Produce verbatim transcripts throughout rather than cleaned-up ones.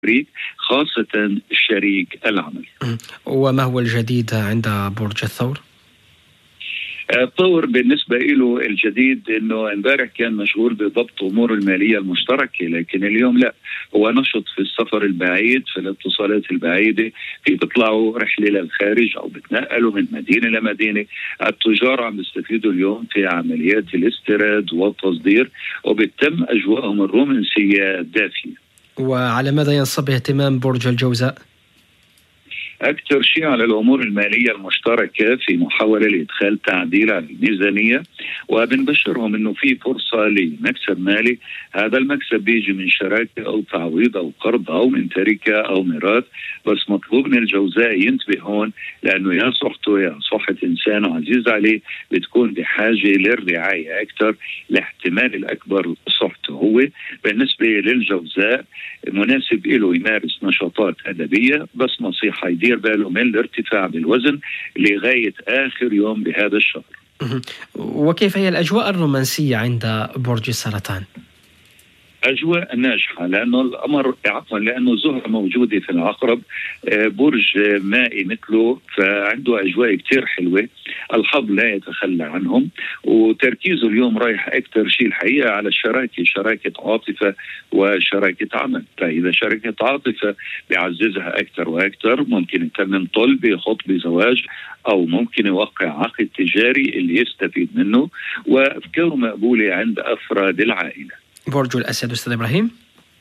الشريك، خاصة شريك العمل. وما هو الجديد عند برج الثور؟ الثور بالنسبة له الجديد أنه امبارح كان مشغول بضبط أمور المالية المشتركة، لكن اليوم لا، هو نشط في السفر البعيد، في الاتصالات البعيدة، في بيطلعوا رحلة للخارج أو بتنقلوا من مدينة لمدينة. التجار عم بيستفيدوا اليوم في عمليات الاستيراد والتصدير، وبتتم أجواءهم الرومانسية دافية. وعلى ماذا ينصب اهتمام برج الجوزاء؟ أكثر شيء على الأمور المالية المشتركة في محاولة لإدخال تعديل على الميزانية، وبنبشرهم أنه في فرصة لمكسب مالي. هذا المكسب بيجي من شراكة أو تعويض أو قرض أو من تركة أو ميراث، بس مطلوب من الجوزاء ينتبه هون، لأنه يا صحته يا صحة إنسان عزيز عليه بتكون بحاجة للرعاية أكثر، لاحتمال الأكبر صحته. هو بالنسبة للجوزاء مناسب له يمارس نشاطات أدبية، بس نصيحة يدير باله من الارتفاع بالوزن لغاية آخر يوم بهذا الشهر. وكيف هي الأجواء الرومانسية عند برج السرطان؟ أجواء ناجحة، لأنه الأمر عفوا لأنه زهرة موجودة في العقرب، برج مائي مثله، فعنده أجواء كتير حلوة. الحظ لا يتخلى عنهم، وتركيزه اليوم رايح أكثر شيء الحقيقة على الشراكة، شراكة عاطفة وشراكة عمل. فإذا شراكة عاطفة بيعززها أكثر وأكثر، ممكن يتمم طلب خطبة زواج، أو ممكن يوقع عقد تجاري اللي يستفيد منه، وأفكاره مقبولة عند أفراد العائلة. برج الأسد أستاذ إبراهيم؟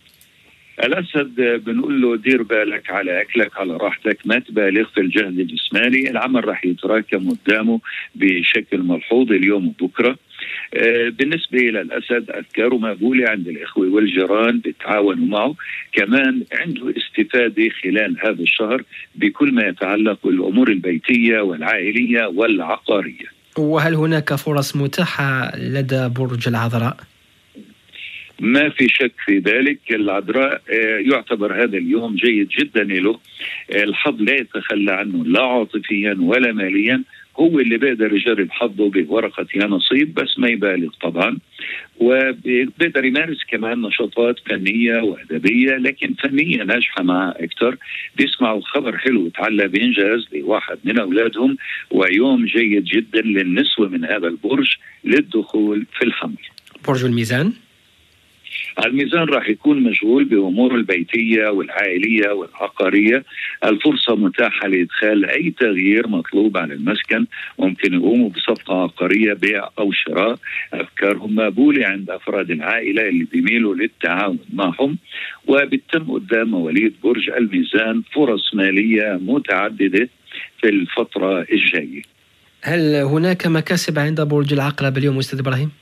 الأسد بنقول له دير بالك على أكلك، على راحتك، ما تبالغ في الجهد الجسماني. العمل رح يتراكم قدامه بشكل ملحوظ اليوم وبكرة. بالنسبة للأسد أفكاره مقبولة عند الإخوة والجيران، بتعاونوا معه. كمان عنده استفادة خلال هذا الشهر بكل ما يتعلق بالأمور البيتية والعائلية والعقارية. وهل هناك فرص متاحة لدى برج العذراء؟ ما في شك في ذلك. العذراء يعتبر هذا اليوم جيد جدا له. الحظ لا يتخلى عنه لا عاطفيا ولا ماليا، هو اللي بيقدر يجرب حظه بورقة يا نصيب، بس ما يبالغ طبعا. وبيقدر يمارس كمان نشاطات فنية وأدبية، لكن فنية ناجحة معه أكثر. بيسمعوا خبر حلو تعلى بإنجاز لواحد من أولادهم، ويوم جيد جدا للنسوة من هذا البرج للدخول في الحمل. برج الميزان؟ الميزان راح يكون مشغول بأمور البيتية والعائلية والعقارية. الفرصة متاحة لإدخال أي تغيير مطلوب على المسكن، ممكن يقوموا بصفقة عقارية بيع أو شراء. أفكارهم مقبولة عند أفراد العائلة اللي بيميلوا للتعاون معهم، وبتم قدام مواليد برج الميزان فرص مالية متعددة في الفترة الجاية. هل هناك مكاسب عند برج العقرب اليوم أستاذ إبراهيم؟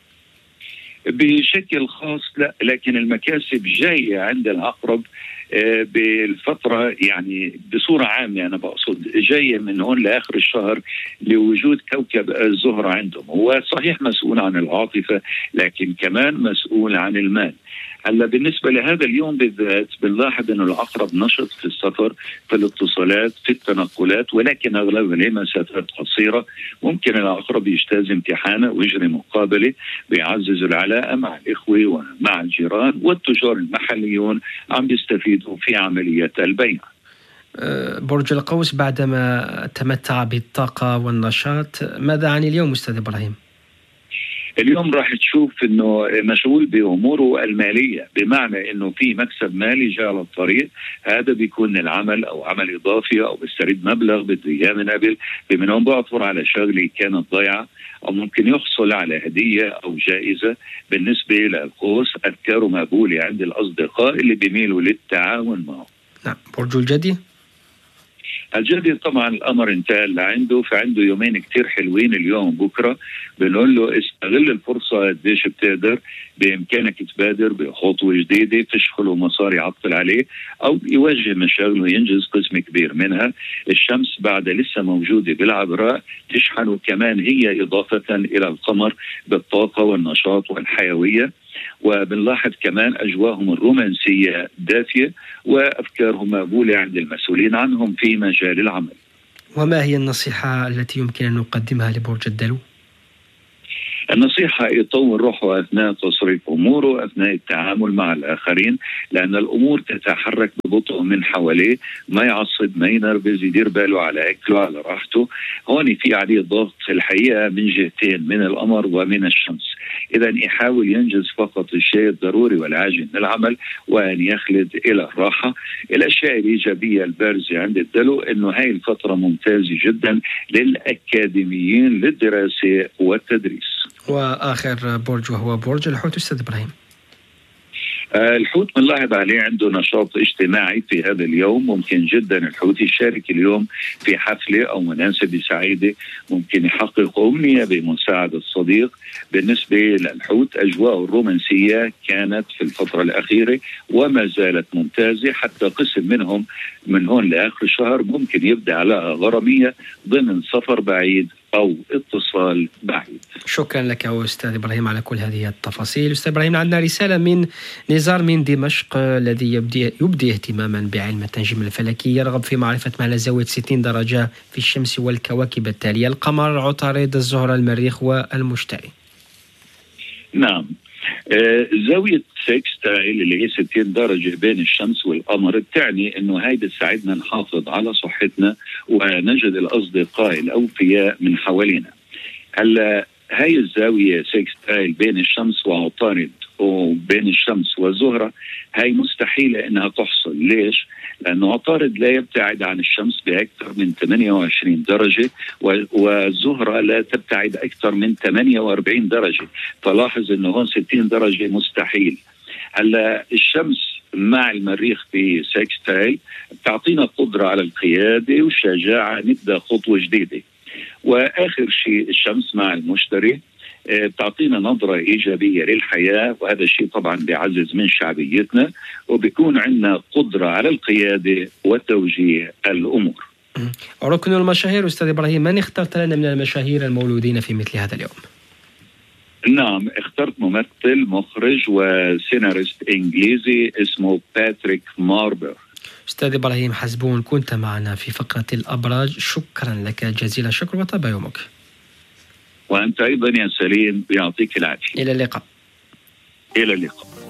بشكل خاص لا، لكن المكاسب جاية عند العقرب بالفترة، يعني بصورة عامة أنا بقصد جاية من هون لآخر الشهر لوجود كوكب الزهرة عندهم. هو صحيح مسؤول عن العاطفة، لكن كمان مسؤول عن المال. هلا بالنسبة لهذا اليوم بالذات بنلاحظ أنه العقرب نشط في السفر، في الاتصالات، في التنقلات، ولكن أغلبها لمسافات قصيرة. ممكن العقرب يجتاز امتحانه ويجري مقابلة بيعزز العلاقة مع الإخوة ومع الجيران، والتجار المحليون عم بيستفيدوا في عملية البيع. برج القوس بعدما تمتع بالطاقة والنشاط، ماذا عن اليوم أستاذ إبراهيم؟ اليوم راح تشوف انه مشغول باموره الماليه، بمعنى انه في مكسب مالي جاء على الطريق. هذا بيكون العمل او عمل اضافي، او بيسترد مبلغ بده اياه من قبل، بمن هون بعثر على شغله كانت ضيعه، او ممكن يحصل على هديه او جائزه. بالنسبه للقوس افكاره مقبوله عند الاصدقاء اللي بيميلوا للتعاون معه. نعم. برج الجدي؟ الجدي طبعا الأمر انتهى لعنده، فعنده يومين كتير حلوين اليوم بكرة. بنقول له استغل الفرصة قديش بتقدر، بإمكانك تبادر بخطوة جديدة تشغله مصاري عطل عليه، أو يوجه مشاغله ينجز قسم كبير منها. الشمس بعد لسه موجودة بالعذراء، تشحن كمان هي إضافة إلى القمر بالطاقة والنشاط والحيوية. وبنلاحظ كمان أجواءهم الرومانسية دافية، وأفكارهم مقبولة عند المسؤولين عنهم في مجال العمل. وما هي النصيحة التي يمكن أن نقدمها لبرج الدلو؟ النصيحة يطور روحه أثناء تصريف أموره، أثناء التعامل مع الآخرين، لأن الأمور تتحرك ببطء من حواليه. ما يعصب، ما ينرفز، يدير باله على أكله، على راحته. هون في عليه ضغط في الحقيقة من جهتين، من القمر ومن الشمس. إذا يحاول ينجز فقط الشيء الضروري والعاجل من العمل، وأن يخلد إلى الراحة. الأشياء الإيجابية البارزة عند الدلو أنه هاي الفترة ممتازة جدا للأكاديميين للدراسة والتدريس. وآخر برج وهو برج الحوت أستاذ إبراهيم. آه الحوت بنلاحظ عليه عنده نشاط اجتماعي في هذا اليوم. ممكن جدا الحوت يشارك اليوم في حفلة أو مناسبة سعيدة، ممكن يحقق أمنية بمساعدة صديق. بالنسبة للحوت أجواء الرومانسية كانت في الفترة الأخيرة وما زالت ممتازة، حتى قسم منهم من هون لآخر الشهر ممكن يبدأ علاقة غرامية ضمن سفر بعيد أو اتصال بعيد. شكرا لك أستاذ إبراهيم على كل هذه التفاصيل. أستاذ إبراهيم، عندنا رسالة من نزار من دمشق الذي يبدي, يبدي اهتماما بعلم التنجيم الفلكي، يرغب في معرفة ما زاوية ستين درجة في الشمس والكواكب التالية: القمر، عطارد، الزهرة، المريخ والمشتري. نعم، آه زاوية سكستايل اللي هي ستين درجة بين الشمس والقمر بتعني انه هاي بتساعدنا نحافظ على صحتنا ونجد الاصدقاء الاوفياء من حوالينا. هلا هاي الزاوية سكستايل بين الشمس وعطارد وبين الشمس والزهرة هاي مستحيلة انها تحصل. ليش؟ لأنه عطارد لا يبتعد عن الشمس بأكثر من ثمانية وعشرين درجة، والزهرة لا تبتعد أكثر من ثمانية وأربعين درجة. فلاحظ أنه هون ستين درجة مستحيل. هلا الشمس مع المريخ في سكستايل بتعطينا قدرة على القيادة والشجاعة، نبدأ خطوة جديدة. وآخر شيء الشمس مع المشتري بتعطينا نظرة إيجابية للحياة، وهذا الشيء طبعا بيعزز من شعبيتنا وبيكون عندنا قدرة على القيادة وتوجيه الأمور. ركن المشاهير أستاذ إبراهيم، من اخترت لنا من المشاهير المولودين في مثل هذا اليوم؟ نعم، اخترت ممثل مخرج وسيناريست إنجليزي اسمه باتريك ماربر. أستاذ إبراهيم حسبون، كنت معنا في فقرة الأبراج، شكرا لك جزيل الشكر وطاب يومك. وأنت أيضا يا سليم، يعطيك العافية. إلى اللقاء. إلى اللقاء.